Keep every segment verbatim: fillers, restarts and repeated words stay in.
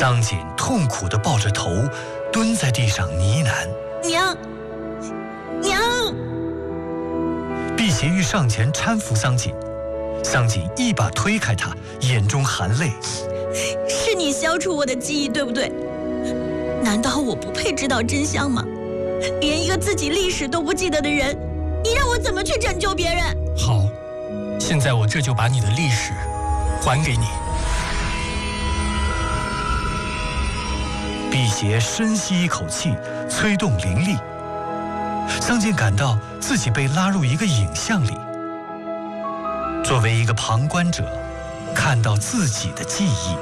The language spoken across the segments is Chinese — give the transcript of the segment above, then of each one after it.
桑锦痛苦地抱着头，蹲在地上呢喃：“ 娘，娘！” 辟邪欲上前搀扶桑锦，桑锦一把推开他，眼中含泪：“ 是你消除我的记忆，对不对？难道我不配知道真相吗？连一个自己历史都不记得的人，你让我怎么去拯救别人？” 好，现在我这就把你的历史还给你。 辟邪深吸一口气，催动灵力。桑锦感到自己被拉入一个影像里，作为一个旁观者，看到自己的记忆。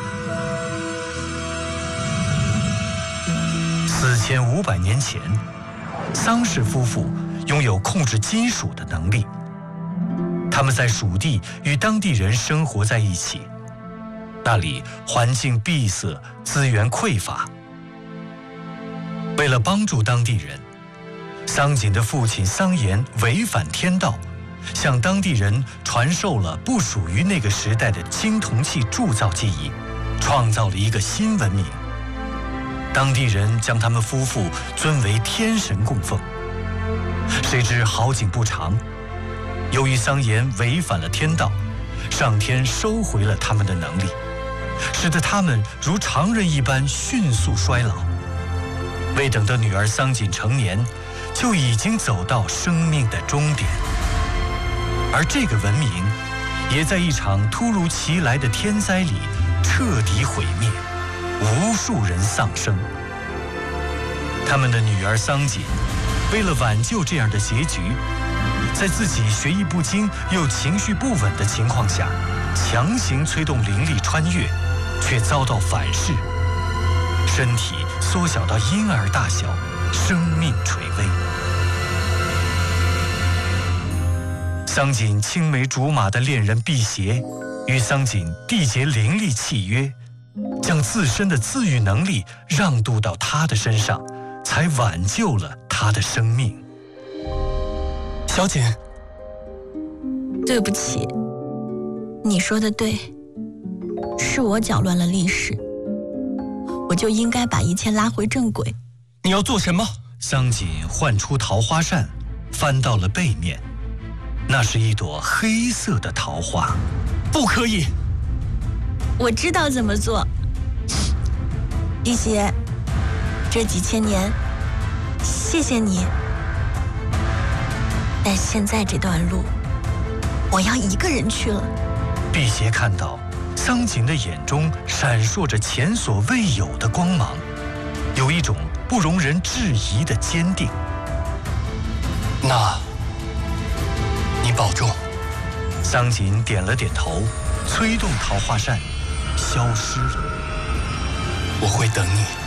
四千五百年前，桑氏夫妇拥有控制金属的能力。他们在蜀地与当地人生活在一起，那里环境闭塞，资源匮乏。为了帮助当地人，桑锦的父亲桑延违反天道，向当地人传授了不属于那个时代的青铜器铸造技艺，创造了一个新文明。当地人将他们夫妇尊为天神供奉。谁知好景不长，由于桑延违反了天道，上天收回了他们的能力，使得他们如常人一般迅速衰老。未等得女儿桑锦成年，就已经走到生命的终点。而这个文明也在一场突如其来的天灾里彻底毁灭，无数人丧生。他们的女儿桑锦为了挽救这样的结局，在自己学艺不精又情绪不稳的情况下，强行催动灵力穿越，却遭到反噬，身体缩小到婴儿大小，生命垂危。桑锦青梅竹马的恋人辟邪与桑锦缔结灵力契约，将自身的自愈能力让渡到他的身上，才挽救了他的生命。 小锦， 对不起，你说的对，是我搅乱了历史，我就应该把一切拉回正轨。 你要做什么？ 桑锦唤出桃花扇，翻到了背面，那是一朵黑色的桃花。 不可以！ 我知道怎么做。辟邪，这几千年，谢谢你。但现在这段路，我要一个人去了。 辟邪看到桑锦的眼中闪烁着前所未有的光芒，有一种不容人置疑的坚定。 那，你保重。 桑锦点了点头，催动桃花扇，消失了。 我会等你。